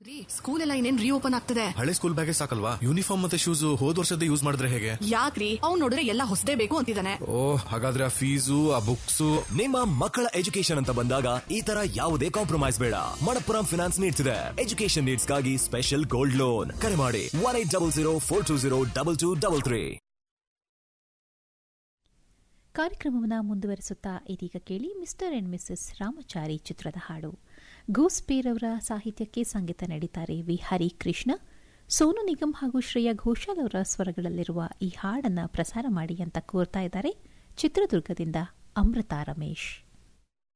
School ಎಲ್ಲ ಇನ್ನೇನ್ reopen ಆಗ್ತದೆ. ಹಳೆ ಸ್ಕೂಲ್ ಬ್ಯಾಗೇ ಸಾಕಲ್ವಾ, ಯೂನಿಫಾರ್ಮ್ ಮತ್ತೆ ಶೂಸ್ ಹೋದ್ ವರ್ಷದ ಯೂಸ್ ಮಾಡಿದ್ರೆ ಹೇಗೆ? ಯಾಕ್ರಿ, ಅವ್ನು ನೋಡಿದ್ರೆ ಎಲ್ಲ ಹೊಸದೇ ಬೇಕು ಅಂತಿದ್ದಾನೆ. ಓಹ್, ಹಾಗಾದ್ರೆ ಆ ಫೀಸು ಆ ಬುಕ್ಸು. ನಿಮ್ಮ ಮಕ್ಕಳ ಎಜುಕೇಶನ್ ಅಂತ ಬಂದಾಗ ಈ ತರ ಯಾವುದೇ ಕಾಂಪ್ರಮೈಸ್ ಬೇಡ. ಮಣಪ್ಪುರಂ ಫಿನಾನ್ಸ್ ನೀಡ್ತಿದೆ ಎಜುಕೇಶನ್ ನೀಡ್ಸ್ ಗಾಗಿ ಸ್ಪೆಷಲ್ ಗೋಲ್ಡ್ ಲೋನ್. ಕರೆ ಮಾಡಿ 1800420223. ಕಾರ್ಯಕ್ರಮವನ್ನು ಮುಂದುವರಿಸುತ್ತಾ ಇದೀಗ ಕೇಳಿ ಮಿಸ್ಟರ್ ಅಂಡ್ ಮಿಸಸ್ ರಾಮಚಾರಿ ಚಿತ್ರದ ಹಾಡು. ಗೋಸ್ಪೇರ್ ಅವರ ಸಾಹಿತ್ಯಕ್ಕೆ ಸಂಗೀತ ನೀಡಿದ್ದಾರೆ ವಿ ಹರಿಕೃಷ್ಣ. ಸೋನು ನಿಗಮ್ ಹಾಗೂ ಶ್ರೇಯಾ ಘೋಷಾಲ್ ಅವರ ಸ್ವರಗಳಲ್ಲಿರುವ ಈ ಹಾಡನ್ನು ಪ್ರಸಾರ ಮಾಡಿ ಅಂತ ಕೋರ್ತಾ ಇದ್ದಾರೆ ಚಿತ್ರದುರ್ಗದಿಂದ ಅಮೃತ ರಮೇಶ್.